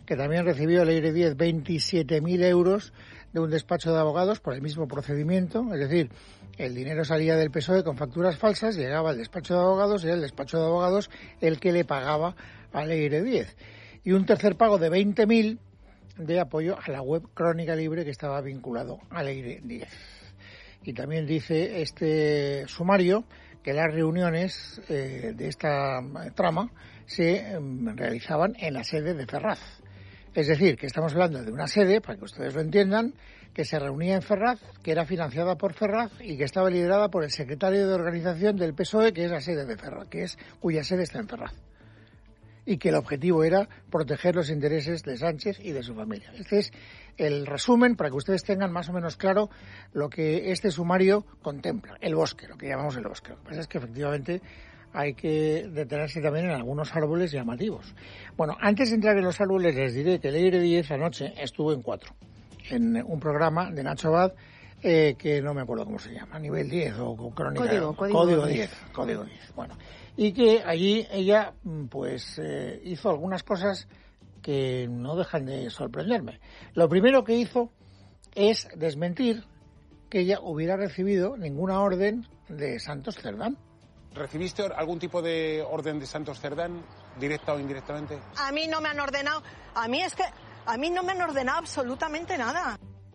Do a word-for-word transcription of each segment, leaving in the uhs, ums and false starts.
que también recibió Leire Díez veintisiete mil euros de un despacho de abogados por el mismo procedimiento, es decir, el dinero salía del P S O E con facturas falsas, llegaba al despacho de abogados y era el despacho de abogados el que le pagaba a Leire Díez. Y un tercer pago de veinte mil de apoyo a la web Crónica Libre que estaba vinculado a Leire Díez. Y también dice este sumario que las reuniones eh, de esta trama se eh, realizaban en la sede de Ferraz. Es decir, que estamos hablando de una sede, para que ustedes lo entiendan, que se reunía en Ferraz, que era financiada por Ferraz y que estaba liderada por el secretario de organización del P S O E, que es la sede de Ferraz, que es cuya sede está en Ferraz. Y que el objetivo era proteger los intereses de Sánchez y de su familia. Este es el resumen para que ustedes tengan más o menos claro lo que este sumario contempla, el bosque, lo que llamamos el bosque. Lo que pasa es que efectivamente hay que detenerse también en algunos árboles llamativos. Bueno, antes de entrar en los árboles les diré que Leire Díez anoche estuvo en Cuatro, en un programa de Nacho Abad, eh, que no me acuerdo cómo se llama, Nivel diez o, o Crónica... Código, código, código diez. Código diez, bueno. Y que allí ella, pues, eh, hizo algunas cosas que no dejan de sorprenderme. Lo primero que hizo es desmentir que ella hubiera recibido ninguna orden de Santos Cerdán. ¿Recibiste algún tipo de orden de Santos Cerdán, directa o indirectamente? A mí no me han ordenado, a mí es que, a mí no me han ordenado absolutamente nada.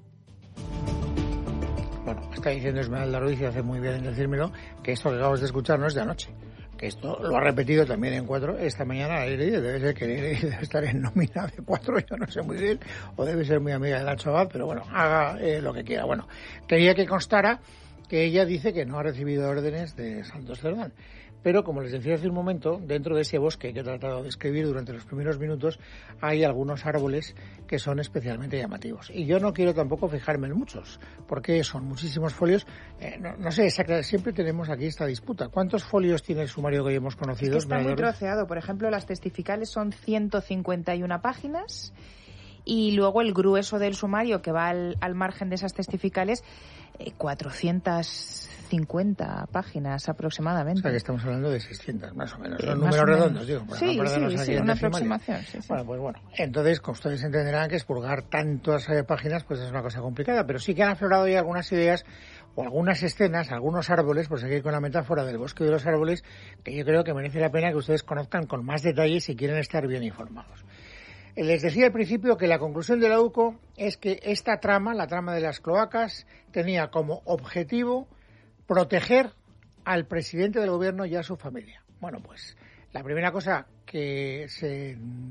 Bueno, está diciendo Esmeralda Ruiz, y hace muy bien en decírmelo, que esto que acabamos de escuchar no es de anoche. Que esto lo ha repetido también en Cuatro esta mañana. Debe ser que debe estar en nómina de Cuatro, yo no sé muy bien, o debe ser muy amiga de Nacho Abad, pero bueno, haga eh, lo que quiera. Bueno, quería que constara que ella dice que no ha recibido órdenes de Santos Cerdán. Pero, como les decía hace un momento, dentro de ese bosque que he tratado de escribir durante los primeros minutos, hay algunos árboles que son especialmente llamativos. Y yo no quiero tampoco fijarme en muchos, porque son muchísimos folios. Eh, no, no sé, siempre tenemos aquí esta disputa. ¿Cuántos folios tiene el sumario que hoy hemos conocido? Es que está muy troceado. Por ejemplo, las testificales son ciento cincuenta y una páginas. Y luego el grueso del sumario, que va al, al margen de esas testificales, eh, cuatrocientas cincuenta páginas aproximadamente. O sea que estamos hablando de seiscientas, más o menos. Eh, Son más números o menos. redondos, digo. Para sí, no sí, aquí sí, en una decimalia. aproximación. Sí, sí. Bueno, pues bueno. Entonces, como ustedes entenderán que expurgar tantas eh, páginas pues es una cosa complicada, pero sí que han aflorado ya algunas ideas o algunas escenas, algunos árboles, por seguir con la metáfora del bosque de los árboles, que yo creo que merece la pena que ustedes conozcan con más detalle si quieren estar bien informados. Les decía al principio que la conclusión de la U C O es que esta trama, la trama de las cloacas, tenía como objetivo proteger al presidente del gobierno y a su familia. Bueno, pues la primera cosa que se,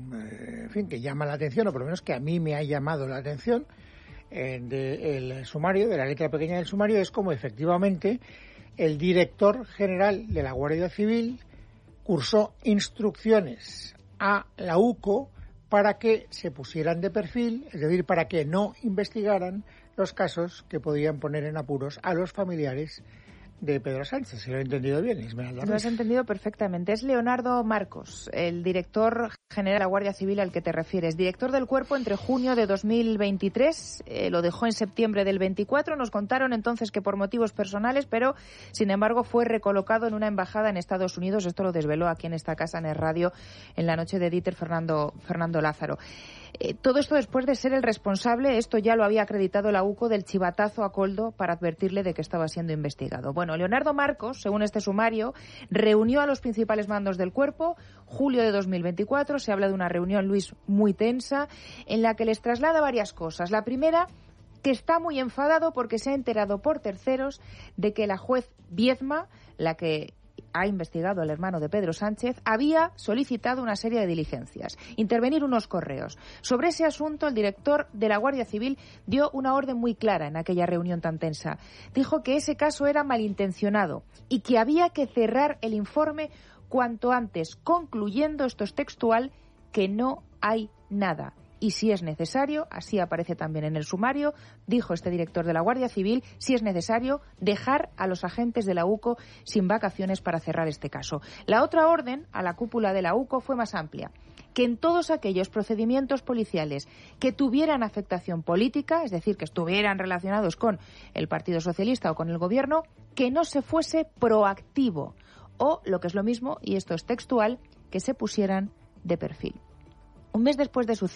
en fin, que llama la atención, o por lo menos que a mí me ha llamado la atención eh, del sumario, de la letra pequeña del sumario, es como efectivamente el director general de la Guardia Civil cursó instrucciones a la U C O para que se pusieran de perfil, es decir, para que no investigaran los casos que podían poner en apuros a los familiares de Pedro Sánchez. Si lo he entendido bien, Esmeralda Ruiz. Lo has entendido perfectamente. Es Leonardo Marcos, el director general de la Guardia Civil al que te refieres. Director del Cuerpo entre junio de dos mil veintitrés, eh, lo dejó en septiembre del veinticuatro. Nos contaron entonces que por motivos personales, pero sin embargo fue recolocado en una embajada en Estados Unidos. Esto lo desveló aquí en esta casa, en el radio, en la noche de Dieter Fernando, Fernando Lázaro. Eh, todo esto después de ser el responsable, esto ya lo había acreditado la U C O, del chivatazo a Koldo para advertirle de que estaba siendo investigado. Bueno, Leonardo Marcos, según este sumario, reunió a los principales mandos del Cuerpo, julio de dos mil veinticuatro, se habla de una reunión, Luis, muy tensa, en la que les traslada varias cosas. La primera, que está muy enfadado porque se ha enterado por terceros de que la juez Viezma, la que ha investigado al hermano de Pedro Sánchez, había solicitado una serie de diligencias, intervenir unos correos. Sobre ese asunto, el director de la Guardia Civil dio una orden muy clara en aquella reunión tan tensa. Dijo que ese caso era malintencionado y que había que cerrar el informe cuanto antes, concluyendo, esto es textual, que no hay nada. Y si es necesario, así aparece también en el sumario, dijo este director de la Guardia Civil, si es necesario, dejar a los agentes de la U C O sin vacaciones para cerrar este caso. La otra orden a la cúpula de la U C O fue más amplia, que en todos aquellos procedimientos policiales que tuvieran afectación política, es decir, que estuvieran relacionados con el Partido Socialista o con el Gobierno, que no se fuese proactivo, o, lo que es lo mismo, y esto es textual, que se pusieran de perfil. Un mes después de su